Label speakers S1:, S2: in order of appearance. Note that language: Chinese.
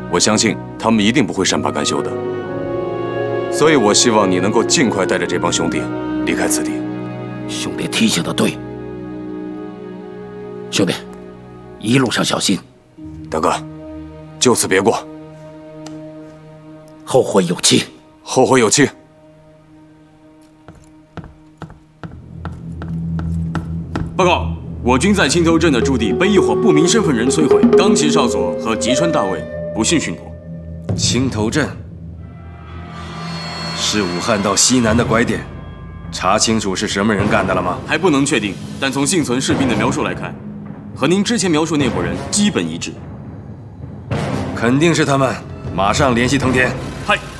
S1: 我相信他们一定不会善罢甘休的。所以我希望你能够尽快带着这帮兄弟离开此地。
S2: 兄弟提醒的对，兄弟，一路上小心。
S1: 大哥，就此别过。
S2: 后会有期。
S1: 后会有期。
S3: 报告，我军在青头镇的驻地被一伙不明身份人摧毁，冈崎少佐和吉川大尉不幸殉国。
S4: 青头镇是武汉到西南的拐点，查清楚是什么人干的了吗？
S3: 还不能确定，但从幸存士兵的描述来看，和您之前描述那伙人基本一致。
S4: 肯定是他们，马上联系藤田。
S3: 嗨。